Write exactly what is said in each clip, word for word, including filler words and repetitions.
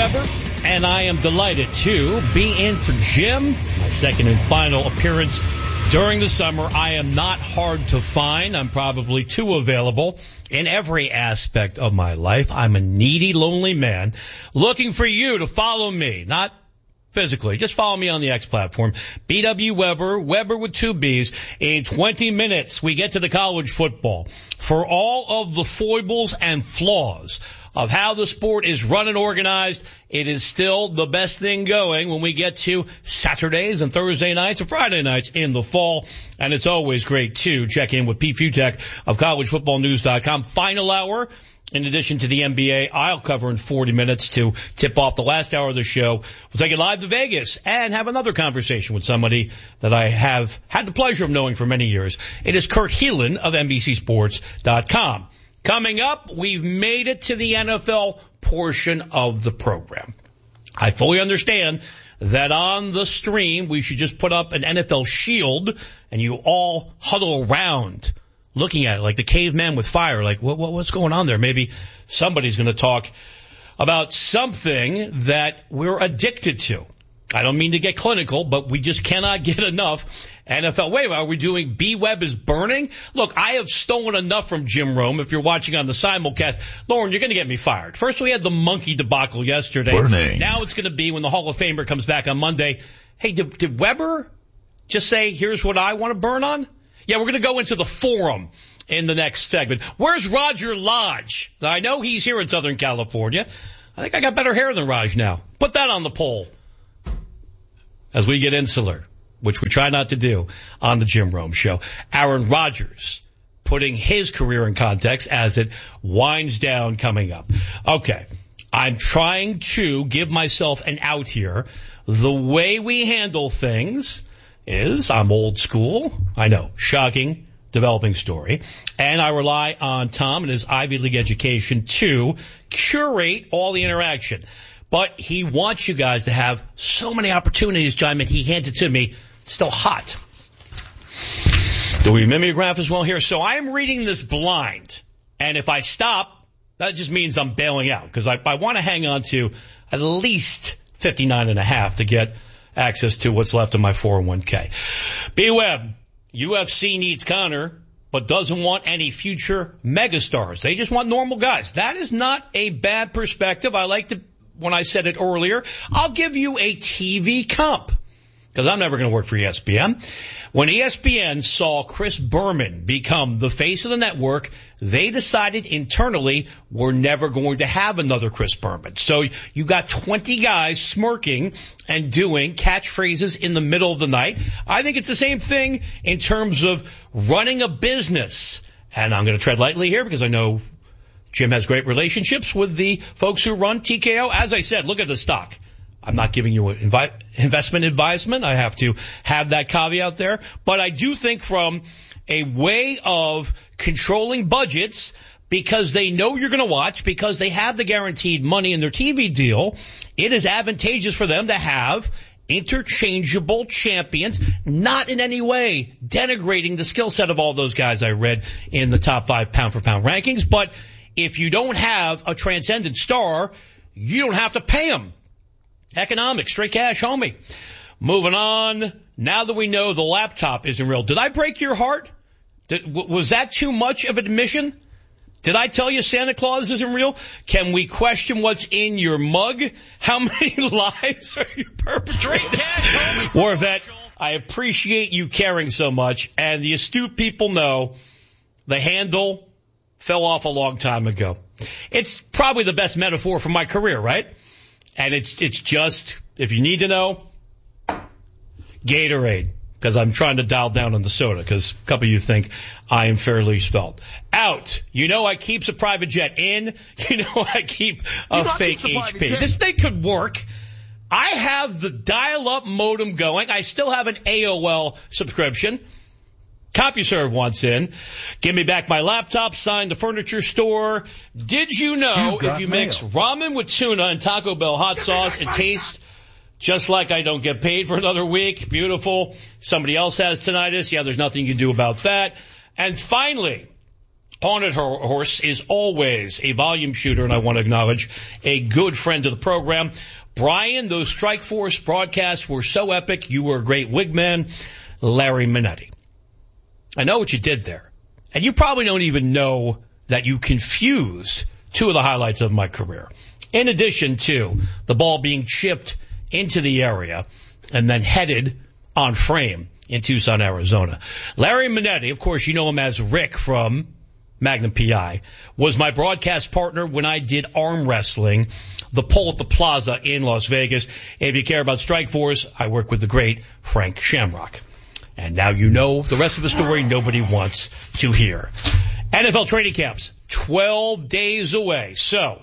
Weber, and I am delighted to be in for Jim, my second and final appearance during the summer. I am not hard to find. I'm probably too available in every aspect of my life. I'm a needy, lonely man looking for you to follow me, not physically. Just follow me on the X platform. B W Weber, Weber with two B's. In twenty minutes, we get to the college football. For all of the foibles and flaws of how the sport is run and organized, it is still the best thing going when we get to Saturdays and Thursday nights and Friday nights in the fall. And it's always great to check in with Pete Futek of college football news dot com. Final hour. In addition to the N B A, I'll cover in forty minutes to tip off the last hour of the show. We'll take it live to Vegas and have another conversation with somebody that I have had the pleasure of knowing for many years. It is Kurt Helin of N B C Sports dot com. Coming up, we've made it to the N F L portion of the program. I fully understand that on the stream, we should just put up an N F L shield and you all huddle around looking at it like the caveman with fire. Like, what, what, what's going on there? Maybe somebody's going to talk about something that we're addicted to. I don't mean to get clinical, but we just cannot get enough N F L. Wait, are we doing B-Web is burning? Look, I have stolen enough from Jim Rome. If you're watching on the simulcast, Lauren, you're going to get me fired. First, we had the monkey debacle yesterday. Burning. Now it's going to be when the Hall of Famer comes back on Monday. Hey, did, did Weber just say, here's what I want to burn on? Yeah, we're going to go into the forum in the next segment. Where's Roger Lodge? Now, I know he's here in Southern California. I think I got better hair than Raj now. Put that on the poll as we get insular, which we try not to do on the Jim Rome Show. Aaron Rodgers putting his career in context as it winds down coming up. Okay, I'm trying to give myself an out here. The way we handle things is I'm old school. I know, shocking, developing story. And I rely on Tom and his Ivy League education to curate all the interaction. But he wants you guys to have so many opportunities, John, and he hands it to me still hot. Do we mimeograph as well here? So I am reading this blind. And if I stop, that just means I'm bailing out because I, I want to hang on to at least fifty-nine and a half to get access to what's left of my four oh one k. B-Web, U F C needs Conor, but doesn't want any future megastars. They just want normal guys. That is not a bad perspective. I like to, when I said it earlier, I'll give you a T V comp because I'm never going to work for E S P N. When E S P N saw Chris Berman become the face of the network, they decided internally we're never going to have another Chris Berman. So you got twenty guys smirking and doing catchphrases in the middle of the night. I think it's the same thing in terms of running a business. And I'm going to tread lightly here because I know Jim has great relationships with the folks who run T K O. As I said, look at the stock. I'm not giving you an invi- investment advisement. I have to have that caveat there. But I do think from a way of controlling budgets, because they know you're going to watch, because they have the guaranteed money in their T V deal, it is advantageous for them to have interchangeable champions, not in any way denigrating the skill set of all those guys I read in the top five pound-for-pound rankings. But if you don't have a transcendent star, you don't have to pay them. Economics, straight cash, homie. Moving on. Now that we know the laptop isn't real, did I break your heart? Did, w- was that too much of an admission? Did I tell you Santa Claus isn't real? Can we question what's in your mug? How many lies are you perpetrating? Straight cash, homie. Warvet, I appreciate you caring so much, and the astute people know the handle fell off a long time ago. It's probably the best metaphor for my career, right? And it's it's just, if you need to know, Gatorade, because I'm trying to dial down on the soda, because a couple of you think I am fairly spelled. Out. You know I keeps a private jet. In. You know I keep a fake H P. This thing could work. I have the dial-up modem going. I still have an A O L subscription. CompuServe wants in. Give me back my laptop, sign the furniture store. Did you know you if you mail. mix ramen with tuna and Taco Bell hot sauce, it tastes just like I don't get paid for another week? Beautiful. Somebody else has tinnitus. Yeah, there's nothing you can do about that. And finally, Haunted Horse is always a volume shooter, and I want to acknowledge a good friend of the program. Brian, those Strike Force broadcasts were so epic. You were a great wigman. Larry Minetti. I know what you did there. And you probably don't even know that you confused two of the highlights of my career. In addition to the ball being chipped into the area and then headed on frame in Tucson, Arizona. Larry Minetti, of course, you know him as Rick from Magnum P I, was my broadcast partner when I did arm wrestling, the pole at the Plaza in Las Vegas. If you care about Strike Force, I work with the great Frank Shamrock. And now you know the rest of the story nobody wants to hear. N F L training camps, twelve days away. So,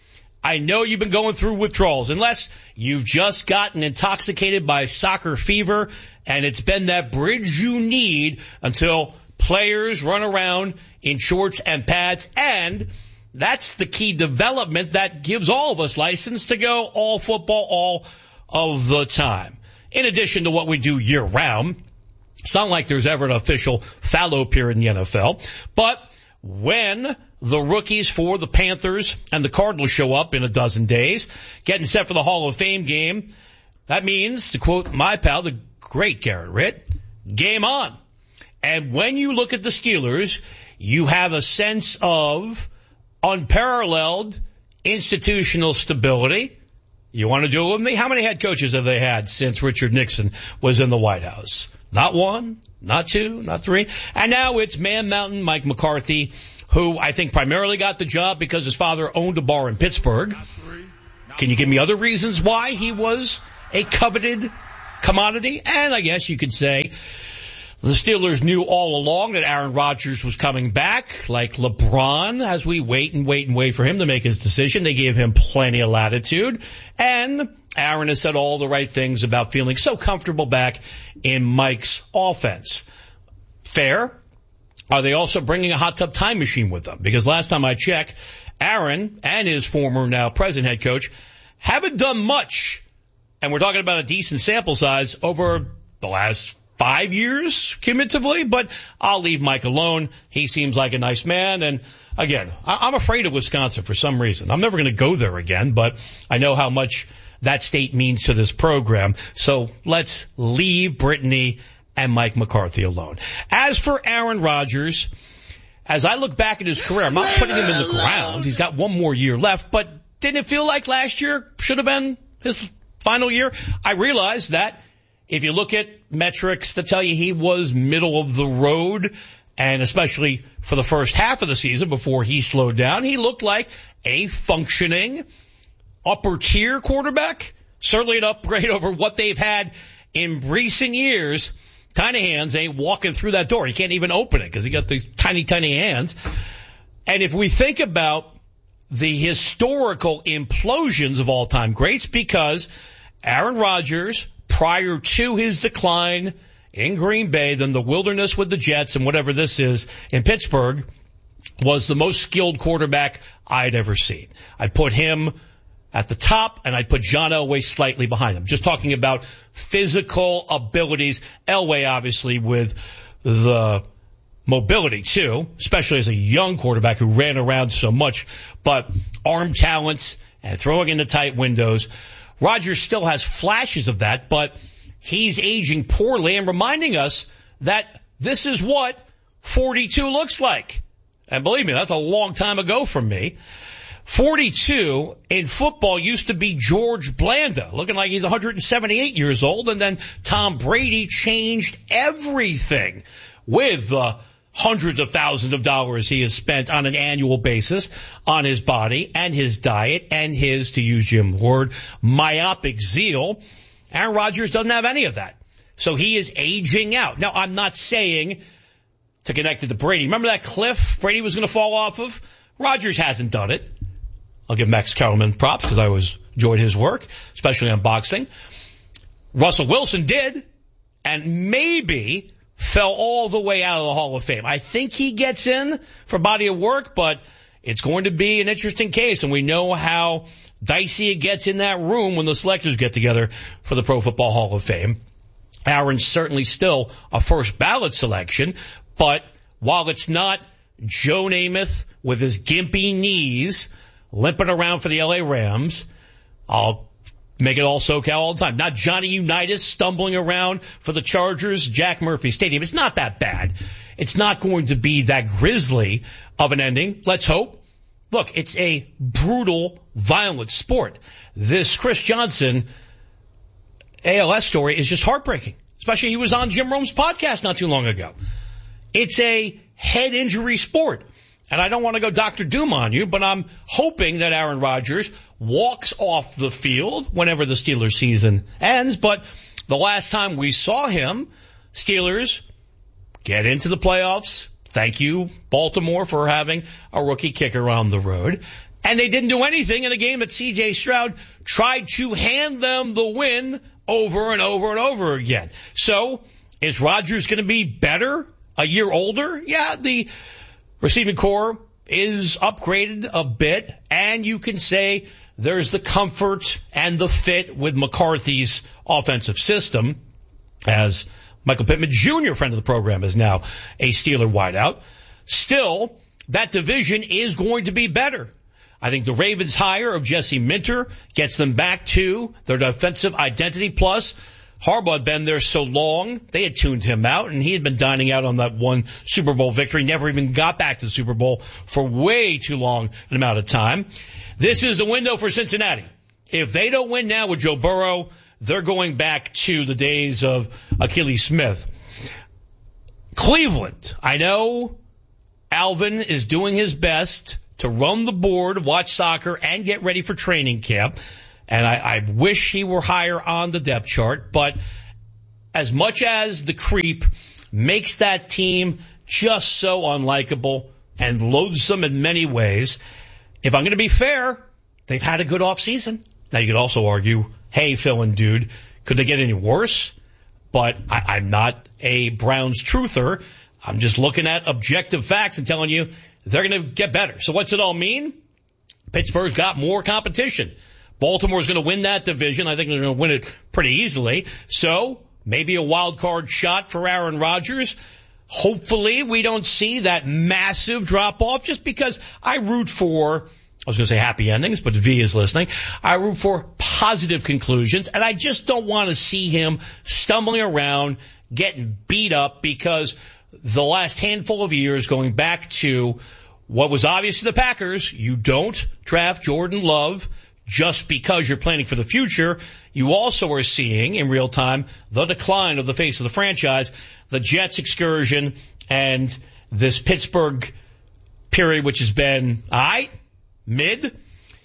I know you've been going through withdrawals, unless you've just gotten intoxicated by soccer fever, and it's been that bridge you need until players run around in shorts and pads, and that's the key development that gives all of us license to go all football all of the time. In addition to what we do year-round, it's not like there's ever an official fallow period in the N F L, but when the rookies for the Panthers and the Cardinals show up in a dozen days, getting set for the Hall of Fame game, that means, to quote my pal, the great Garrett Ritt, game on. And when you look at the Steelers, you have a sense of unparalleled institutional stability. You want to do it with me? How many head coaches have they had since Richard Nixon was in the White House? Not one, not two, not three. And now it's Man Mountain Mike McCarthy, who I think primarily got the job because his father owned a bar in Pittsburgh. Can you give me other reasons why he was a coveted commodity? And I guess you could say the Steelers knew all along that Aaron Rodgers was coming back, like LeBron, as we wait and wait and wait for him to make his decision. They gave him plenty of latitude. And Aaron has said all the right things about feeling so comfortable back in Mike's offense. Fair. Are they also bringing a hot tub time machine with them? Because last time I checked, Aaron and his former now present head coach haven't done much. And we're talking about a decent sample size over the last five years cumulatively, but I'll leave Mike alone. He seems like a nice man. And again, I'm afraid of Wisconsin for some reason. I'm never going to go there again, but I know how much that state means to this program. So let's leave Brittany and Mike McCarthy alone. As for Aaron Rodgers, as I look back at his career, I'm not putting him in the ground. He's got one more year left, but didn't it feel like last year should have been his final year? I realize that if you look at metrics that tell you he was middle of the road, and especially for the first half of the season before he slowed down, he looked like a functioning upper tier quarterback, certainly an upgrade over what they've had in recent years. Tiny hands ain't walking through that door. He can't even open it because he got these tiny, tiny hands. And if we think about the historical implosions of all-time greats, because Aaron Rodgers, prior to his decline in Green Bay, then the wilderness with the Jets and whatever this is in Pittsburgh, was the most skilled quarterback I'd ever seen. I'd put him at the top, and I'd put John Elway slightly behind him. Just talking about physical abilities. Elway, obviously, with the mobility, too, especially as a young quarterback who ran around so much, but arm talents and throwing into tight windows. Rodgers still has flashes of that, but he's aging poorly and reminding us that this is what forty-two looks like. And believe me, that's a long time ago from me. forty-two in football used to be George Blanda, looking like he's one hundred seventy-eight years old, and then Tom Brady changed everything with the hundreds of thousands of dollars he has spent on an annual basis on his body and his diet and his, to use Jim's word, myopic zeal. Aaron Rodgers doesn't have any of that. So he is aging out. Now, I'm not saying to connect it to Brady. Remember that cliff Brady was going to fall off of? Rodgers hasn't done it. I'll give Max Kellerman props because I always enjoyed his work, especially on boxing. Russell Wilson did, and maybe fell all the way out of the Hall of Fame. I think he gets in for body of work, but it's going to be an interesting case, and we know how dicey it gets in that room when the selectors get together for the Pro Football Hall of Fame. Aaron's certainly still a first ballot selection, but while it's not Joe Namath with his gimpy knees limping around for the L A Rams. I'll make it all SoCal all the time. Not Johnny Unitas stumbling around for the Chargers, Jack Murphy Stadium. It's not that bad. It's not going to be that grisly of an ending. Let's hope. Look, it's a brutal, violent sport. This Chris Johnson A L S story is just heartbreaking. Especially he was on Jim Rome's podcast not too long ago. It's a head injury sport. And I don't want to go Doctor Doom on you, but I'm hoping that Aaron Rodgers walks off the field whenever the Steelers season ends. But the last time we saw him, Steelers get into the playoffs. Thank you, Baltimore, for having a rookie kicker on the road. And they didn't do anything in a game that C J Stroud tried to hand them the win over and over and over again. So is Rodgers going to be better, a year older? Yeah, the receiving core is upgraded a bit, and you can say there's the comfort and the fit with McCarthy's offensive system, as Michael Pittman Junior, friend of the program, is now a Steeler wideout. Still, that division is going to be better. I think the Ravens' hire of Jesse Minter gets them back to their defensive identity. Plus, Harbaugh had been there so long, they had tuned him out, and he had been dining out on that one Super Bowl victory, never even got back to the Super Bowl for way too long an amount of time. This is the window for Cincinnati. If they don't win now with Joe Burrow, they're going back to the days of Achilles Smith. Cleveland, I know Alvin is doing his best to run the board, watch soccer, and get ready for training camp. And I, I wish he were higher on the depth chart. But as much as the creep makes that team just so unlikable and loathsome in many ways, if I'm going to be fair, they've had a good offseason. Now, you could also argue, hey, Phil and dude, could they get any worse? But I, I'm not a Browns truther. I'm just looking at objective facts and telling you they're going to get better. So what's it all mean? Pittsburgh's got more competition. Baltimore's going to win that division. I think they're going to win it pretty easily. So maybe a wild card shot for Aaron Rodgers. Hopefully we don't see that massive drop off, just because I root for, I was going to say happy endings, but V is listening. I root for positive conclusions, and I just don't want to see him stumbling around, getting beat up, because the last handful of years, going back to what was obvious to the Packers, you don't draft Jordan Love just because you're planning for the future. You also are seeing in real time the decline of the face of the franchise, the Jets excursion, and this Pittsburgh period, which has been, all right, mid.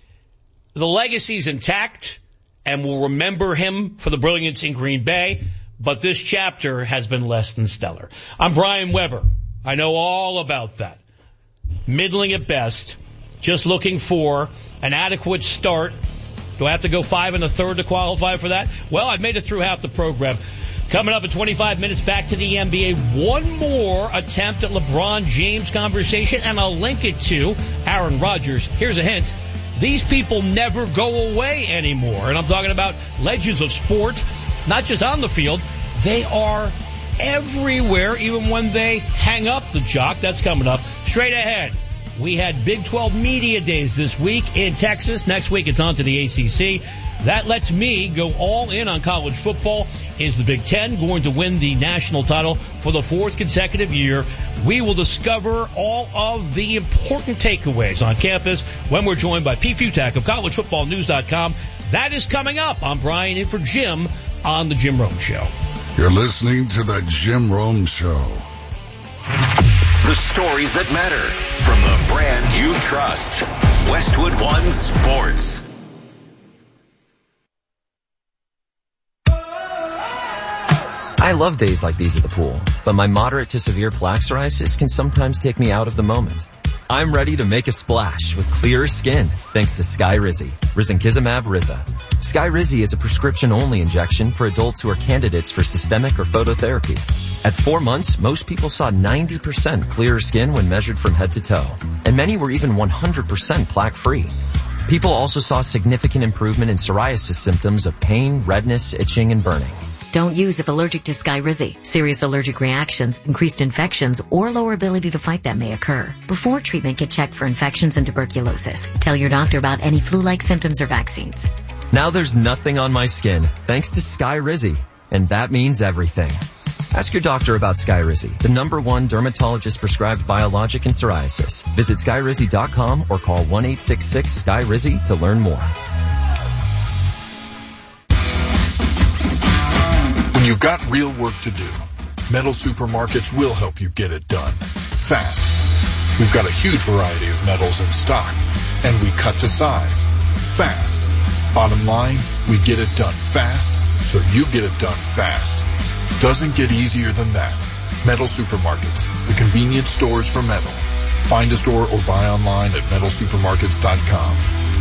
The legacy's intact, and we'll remember him for the brilliance in Green Bay, but this chapter has been less than stellar. I'm Brian Weber. I know all about that. Middling at best. Just looking for an adequate start. Do I have to go five and a third to qualify for that? Well, I've made it through half the program. Coming up in twenty-five minutes, back to the N B A. One more attempt at LeBron James conversation, and I'll link it to Aaron Rodgers. Here's a hint. These people never go away anymore. And I'm talking about legends of sport, not just on the field. They are everywhere, even when they hang up the jock. That's coming up straight ahead. We had Big twelve Media Days this week in Texas. Next week, it's on to the A C C. That lets me go all in on college football. Is the Big Ten going to win the national title for the fourth consecutive year? We will discover all of the important takeaways on campus when we're joined by Pete Futak of college football news dot com. That is coming up. I'm Brian in for Jim on The Jim Rome Show. You're listening to The Jim Rome Show. The stories that matter from the brand you trust. Westwood One Sports. I love days like these at the pool, but my moderate to severe plaque psoriasis can sometimes take me out of the moment. I'm ready to make a splash with clearer skin thanks to Skyrizi, Risankizumab Riza. Skyrizi is a prescription-only injection for adults who are candidates for systemic or phototherapy. At four months, most people saw ninety percent clearer skin when measured from head to toe, and many were even one hundred percent plaque-free. People also saw significant improvement in psoriasis symptoms of pain, redness, itching, and burning. Don't use if allergic to Skyrizi. Serious allergic reactions, increased infections, or lower ability to fight them may occur. Before treatment, get checked for infections and tuberculosis. Tell your doctor about any flu-like symptoms or vaccines. Now there's nothing on my skin thanks to Skyrizi, and that means everything. Ask your doctor about Skyrizi, the number one dermatologist-prescribed biologic in psoriasis. Visit Skyrizi dot com or call one eight six six Sky Rizzi to learn more. When you've got real work to do, Metal Supermarkets will help you get it done fast. We've got a huge variety of metals in stock, and we cut to size fast. Bottom line, we get it done fast, so you get it done fast. Doesn't get easier than that. Metal Supermarkets, the convenience stores for metal. Find a store or buy online at metal supermarkets dot com.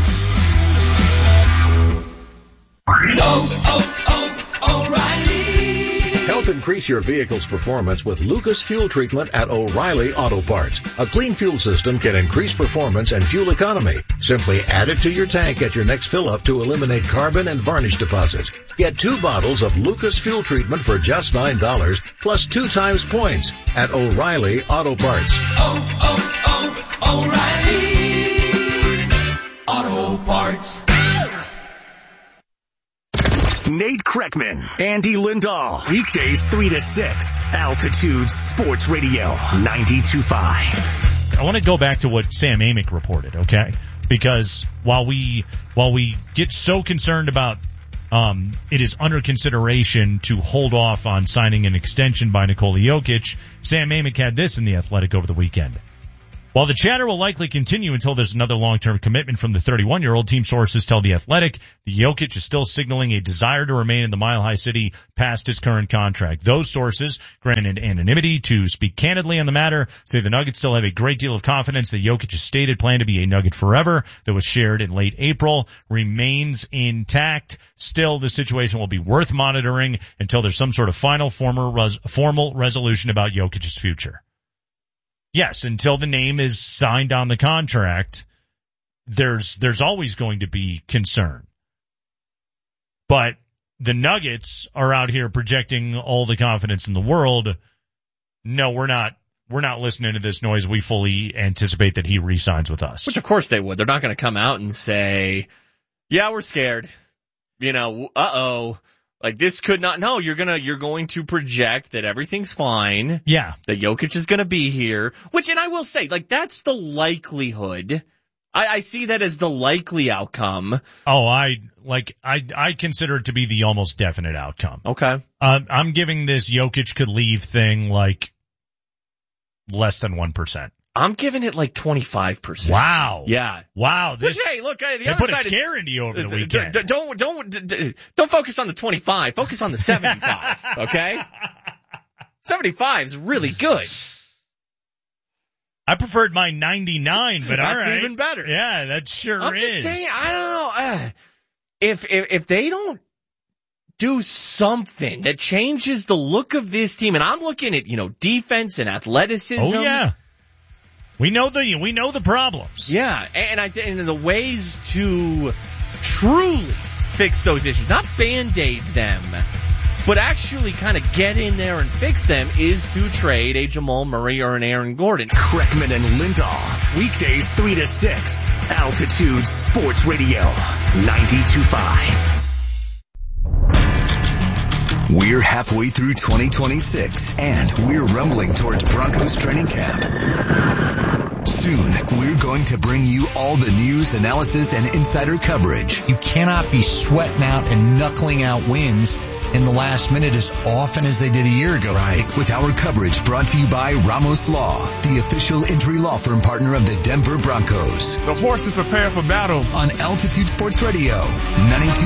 Oh, oh, oh, O'Reilly. Help increase your vehicle's performance with Lucas Fuel Treatment at O'Reilly Auto Parts. A clean fuel system can increase performance and fuel economy. Simply add it to your tank at your next fill-up to eliminate carbon and varnish deposits. Get two bottles of Lucas Fuel Treatment for just nine dollars plus two times points at O'Reilly Auto Parts. Oh, oh, oh, O'Reilly Auto Parts. Nate Kreckman, Andy Lindahl, weekdays three to six, Altitude Sports Radio, ninety-two point five. I want to go back to what Sam Amick reported, okay? Because while we while we get so concerned about um, it is under consideration to hold off on signing an extension by Nikola Jokic, Sam Amick had this in The Athletic over the weekend. While the chatter will likely continue until there's another long-term commitment from the thirty-one-year-old, team sources tell The Athletic the Jokic is still signaling a desire to remain in the Mile High City past his current contract. Those sources, granted anonymity to speak candidly on the matter, say the Nuggets still have a great deal of confidence that Jokic's stated plan to be a Nugget forever that was shared in late April remains intact. Still, the situation will be worth monitoring until there's some sort of final formal, res- formal resolution about Jokic's future. Yes, until the name is signed on the contract, there's there's always going to be concern. But the Nuggets are out here projecting all the confidence in the world. No, we're not we're not listening to this noise. We fully anticipate that he re-signs with us. Which of course they would. They're not going to come out and say, "Yeah, we're scared." You know, uh-oh. Like, this could not, no, you're gonna, you're going to project that everything's fine. Yeah. That Jokic is gonna be here. Which, and I will say, like, that's the likelihood. I, I see that as the likely outcome. Oh, I, like, I, I consider it to be the almost definite outcome. Okay. Uh, I'm giving this Jokic could leave thing, like, less than one percent. I'm giving it like twenty-five percent. Wow. Yeah. Wow. This, Which, hey, look, the they other put side a scare is, into you over the weekend. Don't, don't, don't, don't focus on the twenty-five. Focus on the seventy-five. Okay? seventy-five is really good. I preferred my ninety-nine, but That's all right. That's even better. Yeah, that sure I'm is. I'm just saying, I don't know. Uh, if, if, if they don't do something that changes the look of this team, and I'm looking at, you know, defense and athleticism. Oh, yeah. We know the we know the problems. Yeah, and I and the ways to truly fix those issues, not band-aid them, but actually kind of get in there and fix them, is to trade a Jamal Murray or an Aaron Gordon. Kreckman and Lindahl, weekdays three to six, Altitude Sports Radio, ninety-two point five. We're halfway through twenty twenty-six, and we're rumbling towards Broncos training camp. Soon, we're going to bring you all the news, analysis, and insider coverage. You cannot be sweating out and knuckling out wins in the last minute as often as they did a year ago. Right. With our coverage brought to you by Ramos Law, the official injury law firm partner of the Denver Broncos. The horse is prepared for battle. On Altitude Sports Radio, ninety-two